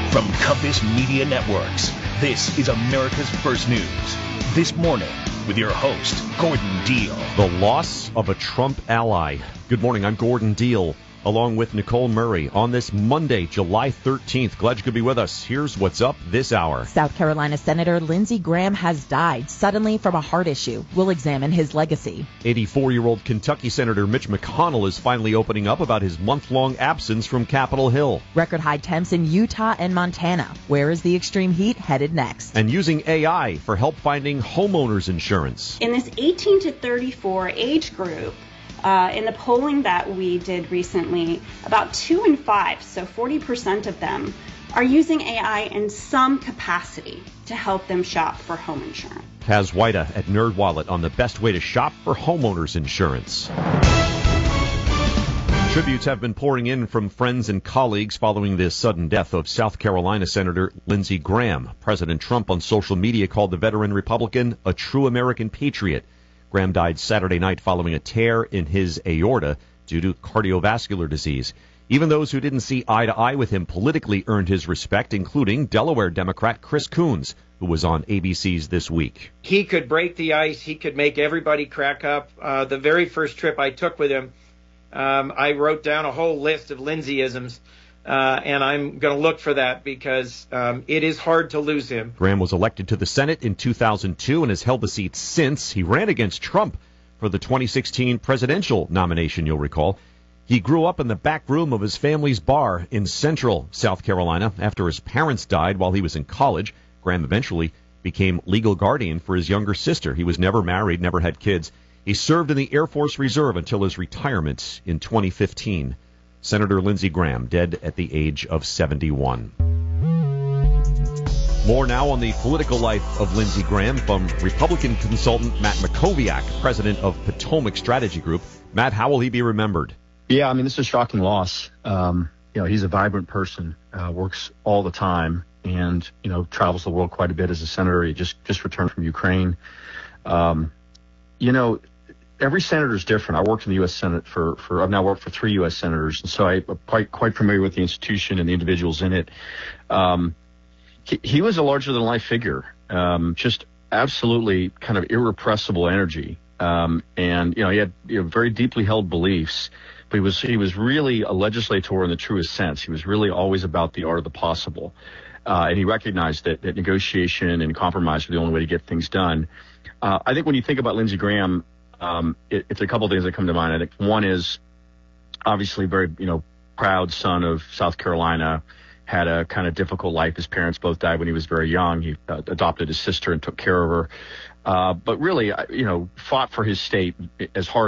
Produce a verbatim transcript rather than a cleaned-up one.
From Compass Media Networks, this is America's First News. This morning, with your host, Gordon Deal. The loss of a Trump ally. Good morning, I'm Gordon Deal, along with Nicole Murray on this Monday, July thirteenth. Glad you could be with us. Here's what's up this hour. South Carolina Senator Lindsey Graham has died suddenly from a heart issue. We'll examine his legacy. eighty-four-year-old Kentucky Senator Mitch McConnell is finally opening up about his month-long absence from Capitol Hill. Record high temps in Utah and Montana. Where is the extreme heat headed next? And using A I for help finding homeowners insurance. In this eighteen to thirty-four age group, Uh, in the polling that we did recently, about two in five, so forty percent of them, are using A I in some capacity to help them shop for home insurance. Kaz Whita at NerdWallet on the best way to shop for homeowners insurance. Tributes have been pouring in from friends and colleagues following the sudden death of South Carolina Senator Lindsey Graham. President Trump on social media called the veteran Republican a true American patriot. Graham died Saturday night following a tear in his aorta due to cardiovascular disease. Even those who didn't see eye to eye with him politically earned his respect, including Delaware Democrat Chris Coons, who was on A B C's This Week. He could break the ice. He could make everybody crack up. Uh, the very first trip I took with him, um, I wrote down a whole list of Lindseyisms. Uh, and I'm going to look for that because um, it is hard to lose him. Graham was elected to the Senate in two thousand two and has held the seat since. He ran against Trump for the twenty sixteen presidential nomination, you'll recall. He grew up in the back room of his family's bar in central South Carolina. After his parents died while he was in college, Graham eventually became legal guardian for his younger sister. He was never married, never had kids. He served in the Air Force Reserve until his retirement in twenty fifteen. Senator Lindsey Graham, dead at the age of seventy-one. More now on the political life of Lindsey Graham from Republican consultant Matt Mackowiak, president of Potomac Strategy Group. Matt, how will he be remembered? Yeah, I mean, this is a shocking loss. Um, you know, he's a vibrant person, uh, works all the time, and, you know, travels the world quite a bit as a senator. He just, just returned from Ukraine. Um, you know, every senator is different. I worked in the U S Senate for, for, I've now worked for three U S senators, and so I'm quite, quite familiar with the institution and the individuals in it. Um, he, he was a larger than life figure, um, just absolutely kind of irrepressible energy. Um, and, you know, he had you know, very deeply held beliefs, but he was, he was really a legislator in the truest sense. He was really always about the art of the possible. Uh, and he recognized that, that negotiation and compromise were the only way to get things done. Uh, I think when you think about Lindsey Graham, Um, it, it's a couple of things that come to mind. I think one is obviously very, you know, proud son of South Carolina, had a kind of difficult life. His parents both died when he was very young. He uh, adopted his sister and took care of her. Uh, but really, you know, fought for his state as hard